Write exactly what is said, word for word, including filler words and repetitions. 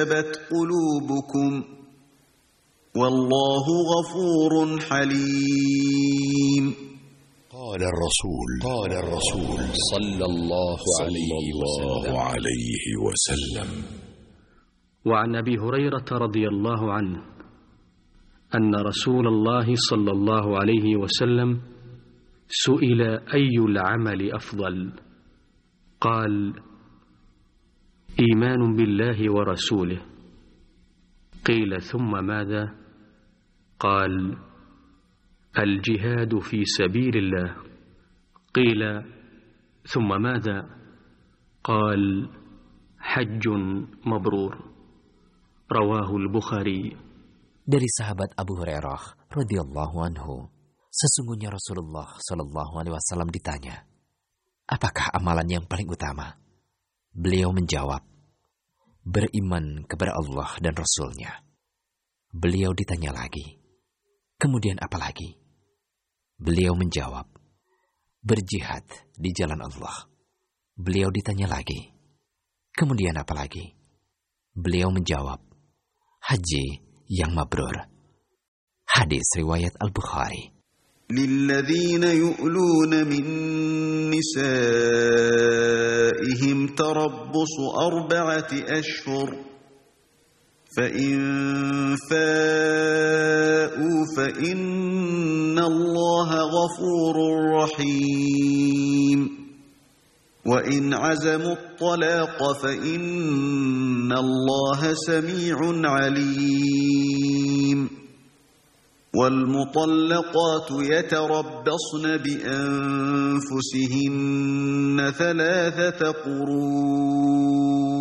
كذبت قلوبكم والله غفور حليم. قال الرسول قال الرسول صلى الله عليه وسلم, عليه وسلم وعن أبي هريرة رضي الله عنه أن رسول الله صلى الله عليه وسلم سئل أي العمل أفضل؟ قال: إيمان بالله ورسوله. قيل: ثم ماذا؟ قال: الجهاد في سبيل الله. قيل: ثم ماذا؟ قال: حج مبرور. رواه البخاري. Dari sahabat Abu Hurairah radhiyallahu anhu, sesungguhnya Rasulullah shallallahu alaihi wasallam ditanya, apakah amalan yang paling utama? Beliau menjawab, beriman kepada Allah dan Rasul-Nya. Beliau ditanya lagi, kemudian apa lagi? Beliau menjawab, berjihad di jalan Allah. Beliau ditanya lagi, kemudian apa lagi? Beliau menjawab, haji yang mabrur. Hadis riwayat Al-Bukhari. للذين يؤلون من نسائهم تربص أربعة أشهر فإن فاءوا فإن الله غفور رحيم وإن عزموا الطلاق فإن الله سميع عليم والمطلقات يتربصن بأنفسهن ثلاثة قروء